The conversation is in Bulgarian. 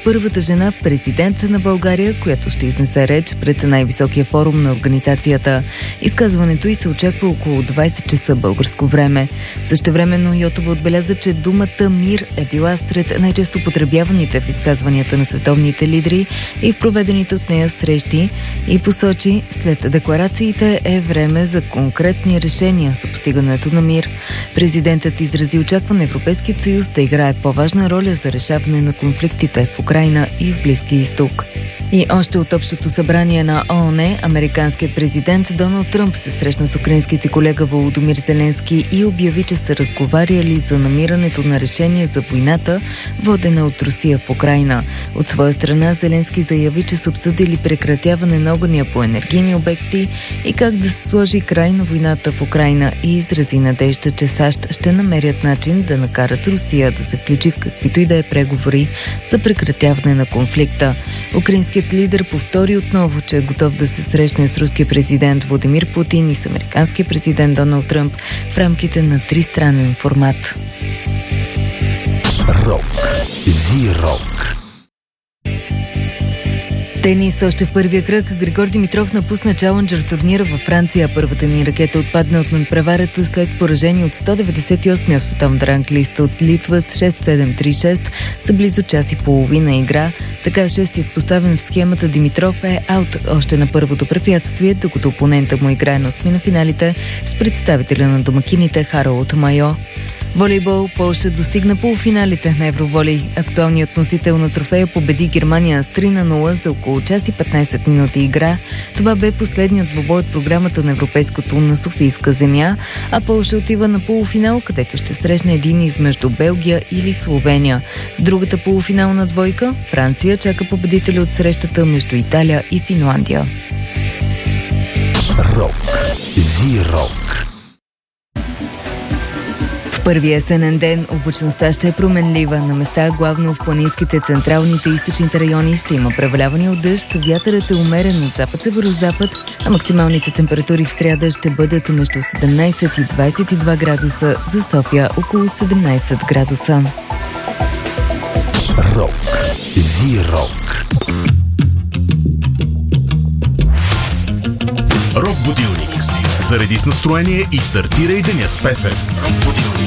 първата жена президент на България, която ще изнесе реч пред най-високия форум на организацията. Изказването й се очаква около 20 часа българско време. Същевременно Йотова отбеляза, че думата мир е била сред най-често потребяваните в изказванията на световните лидери и в проведените от нея срещи и посочи, след декларациите е време за конкретни решения за постигането на мир. Президентът изрази очакване Европейският съюз да играе по-важна роля за решаване на конфликтите в Украйна и в Близкия изток. И още от Общото събрание на ООН, американският президент Доналд Тръмп се срещна с украинския си колега Володимир Зеленски и обяви, че са разговаряли за намирането на решение за войната, водена от Русия в Украйна. От своя страна Зеленски заяви, че са обсъдили прекратяване на огъня по енергийни обекти и как да се сложи край на войната в Украйна и изрази надежда, че САЩ ще намерят начин да накарат Русия да се включи в каквито и да е преговори за прекратяване на конфликта. Украинският лидер повтори отново, че е готов да се срещне с руския президент Владимир Путин и с американския президент Доналд Тръмп в рамките на тристранен формат. Рок. Зи-рок. Тенис още в първия кръг. Григор Димитров напусна Чаленджър турнира във Франция. Първата ни ракета отпадна от надпреварата след поражение от 198-я в световната ранглиста от Литва с 6-7-3-6 за близо час и половина игра. Така шестият поставен в схемата Димитров е аут още на първото препятствие, докато опонента му играе на осми на финалите с представителя на домакините Харалд Майо. Волейбол. Полша достигна полуфиналите на Евроволей. Актуалният носител на трофея победи Германия с 3-0 за около час и 15 минути игра. Това бе последният двубой от програмата на Европейското на Софийска земя, а Полша отива на полуфинал, където ще срещне един измежду Белгия или Словения. В другата полуфинална двойка Франция чака победителя от срещата между Италия и Финландия. Рок. Зи-рок. Първия есенен ден облачността ще е променлива. На места, главно в планинските, централните и източните райони, ще има преваляване от дъжд. Вятърът е умерен от запад-северозапад, а максималните температури в сряда ще бъдат между 17 и 22 градуса, за София около 17 градуса. Рок. Зи-рок. Рок будилник. Зареди с настроение и стартирай деня с песен. Рок будилник.